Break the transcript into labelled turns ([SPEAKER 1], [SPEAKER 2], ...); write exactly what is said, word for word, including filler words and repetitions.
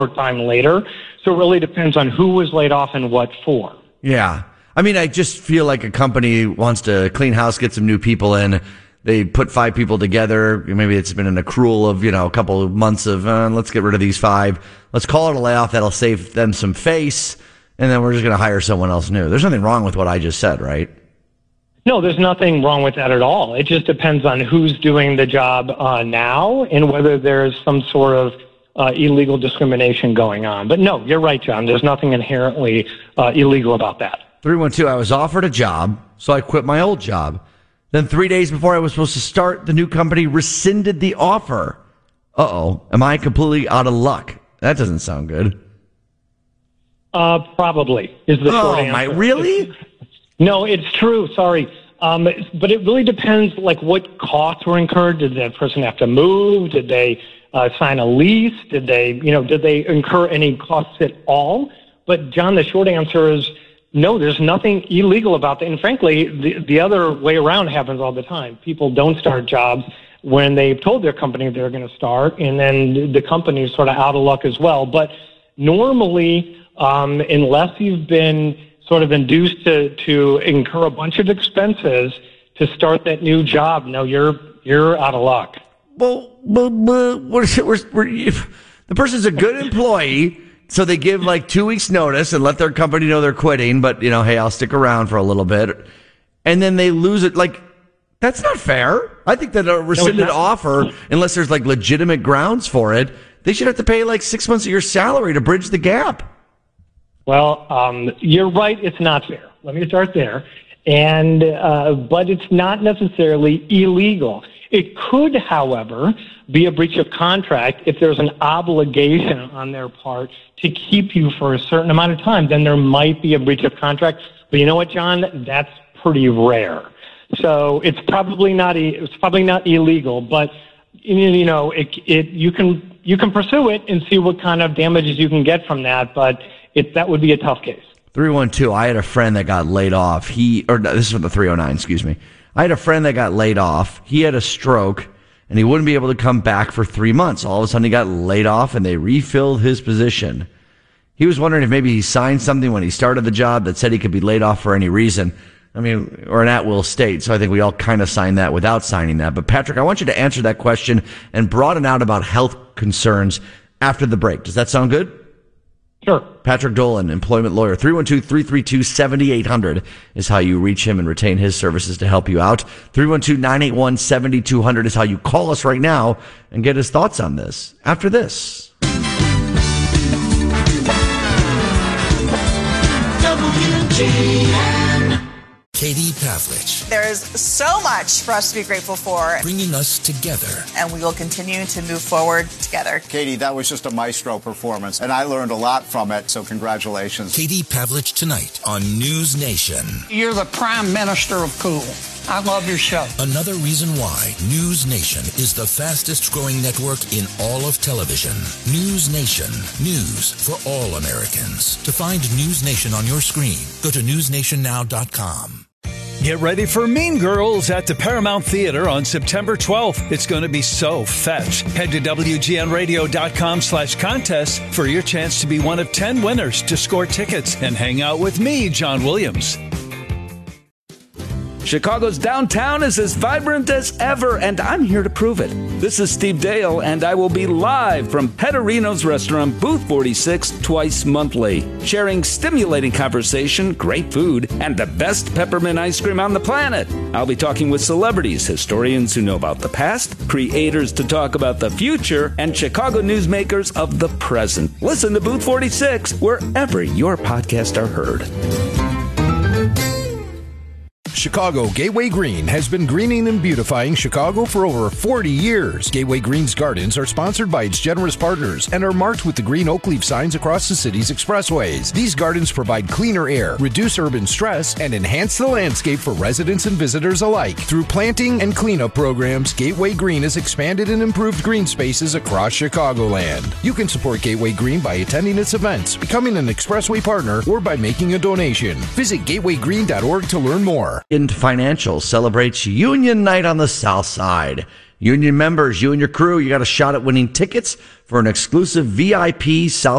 [SPEAKER 1] time later. So it really depends on who was laid off and what for.
[SPEAKER 2] Yeah. I mean, I just feel like a company wants to clean house, get some new people in. They put five people together. Maybe it's been an accrual of, you know, a couple of months of, uh, let's get rid of these five. Let's call it a layoff. That'll save them some face. And then we're just going to hire someone else new. There's nothing wrong with what I just said, right?
[SPEAKER 1] No, there's nothing wrong with that at all. It just depends on who's doing the job uh, now and whether there's some sort of uh, illegal discrimination going on. But no, you're right, John. There's nothing inherently uh, illegal about that.
[SPEAKER 2] three one two, I was offered a job, so I quit my old job. Then three days before I was supposed to start, the new company rescinded the offer. Uh-oh. Am I completely out of luck? That doesn't sound good.
[SPEAKER 1] Uh, probably is the short
[SPEAKER 2] oh,
[SPEAKER 1] answer.
[SPEAKER 2] My, really?
[SPEAKER 1] No, it's true. Sorry. Um, but it really depends, like, what costs were incurred. Did that person have to move? Did they uh, sign a lease? Did they, you know, did they incur any costs at all? But, John, the short answer is no, there's nothing illegal about that. And frankly, the, the other way around happens all the time. People don't start jobs when they've told their company they're going to start, and then the company is sort of out of luck as well. But normally, um, unless you've been sort of induced to, to incur a bunch of expenses to start that new job, no, you're you're out of luck.
[SPEAKER 2] Well, but, but, we're, we're, we're, the person's a good employee. So they give like two weeks notice and let their company know they're quitting, but you know, hey, I'll stick around for a little bit. And then they lose it. Like, that's not fair. I think that a rescinded no, offer, unless there's like legitimate grounds for it, they should have to pay like six months of your salary to bridge the gap.
[SPEAKER 1] Well, um, you're right. It's not fair. Let me start there. And, uh, but it's not necessarily illegal. It could, however, be a breach of contract if there's an obligation on their part to keep you for a certain amount of time. Then there might be a breach of contract. But you know what, John? That's pretty rare. So it's probably not it's probably not illegal. But you know, it, it you can you can pursue it and see what kind of damages you can get from that. But it that would be a tough case.
[SPEAKER 2] three one two. I had a friend that got laid off. He or no, this is from the three oh nine. Excuse me. I had a friend that got laid off. He had a stroke, and he wouldn't be able to come back for three months. All of a sudden, he got laid off, and they refilled his position. He was wondering if maybe he signed something when he started the job that said he could be laid off for any reason. I mean, or an at-will state. So I think we all kind of signed that without signing that. But, Patrick, I want you to answer that question and broaden out about health concerns after the break. Does that sound good?
[SPEAKER 1] Sure.
[SPEAKER 2] Patrick Dolan, employment lawyer. three one two, three three two, seven eight zero zero is how you reach him and retain his services to help you out. three one two, nine eight one, seven two zero zero is how you call us right now and get his thoughts on this. After this.
[SPEAKER 3] W G N. Katie Pavlich.
[SPEAKER 4] There is so much for us to be grateful for.
[SPEAKER 3] Bringing us together.
[SPEAKER 4] And we will continue to move forward together.
[SPEAKER 5] Katie, that was just a maestro performance, and I learned a lot from it, so congratulations.
[SPEAKER 3] Katie Pavlich tonight on News Nation.
[SPEAKER 6] You're the prime minister of cool. I love your show.
[SPEAKER 3] Another reason why News Nation is the fastest growing network in all of television. News Nation. News for all Americans. To find News Nation on your screen, go to news nation now dot com.
[SPEAKER 7] Get ready for Mean Girls at the Paramount Theater on September twelfth. It's going to be so fetch. Head to W G N radio dot com slash contest for your chance to be one of ten winners to score tickets and hang out with me, John Williams.
[SPEAKER 8] Chicago's downtown is as vibrant as ever, and I'm here to prove it. This is Steve Dale, and I will be live from Pedorino's restaurant, Booth forty-six, twice monthly, sharing stimulating conversation, great food, and the best peppermint ice cream on the planet. I'll be talking with celebrities, historians who know about the past, creators to talk about the future, and Chicago newsmakers of the present. Listen to Booth forty-six wherever your podcasts are heard.
[SPEAKER 9] Chicago Gateway Green has been greening and beautifying Chicago for over forty years. Gateway Green's gardens are sponsored by its generous partners and are marked with the green oak leaf signs across the city's expressways. These gardens provide cleaner air, reduce urban stress, and enhance the landscape for residents and visitors alike. Through planting and cleanup programs, Gateway Green has expanded and improved green spaces across Chicagoland. You can support Gateway Green by attending its events, becoming an expressway partner, or by making a donation. Visit gateway green dot org to learn more.
[SPEAKER 2] Ind Financial celebrates Union Night on the South Side. Union members, you and your crew, you got a shot at winning tickets for an exclusive V I P South